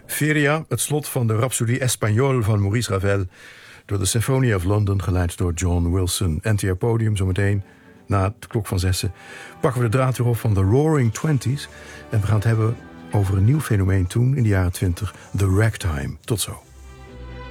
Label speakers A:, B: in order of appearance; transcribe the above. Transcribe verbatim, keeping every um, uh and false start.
A: Feria, het slot van de Rhapsodie Espagnole van Maurice Ravel, door de Symphony of London, geleid door John Wilson. N T R Podium zometeen, na de klok van zessen, pakken we de draad weer op van de Roaring Twenties. En we gaan het hebben over een nieuw fenomeen toen, in de jaren twintig, de ragtime. Tot zo.